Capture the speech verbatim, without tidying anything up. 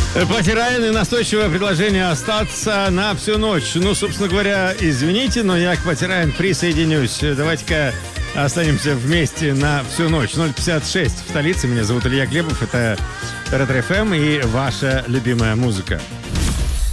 Пати Райан и настойчивое предложение остаться на всю ночь. Ну, собственно говоря, извините, но я к Пати Райан присоединюсь. Давайте-ка останемся вместе на всю ночь. ноль пятьдесят шесть в столице. Меня зовут Илья Глебов. Это Ретро эф эм и ваша любимая музыка.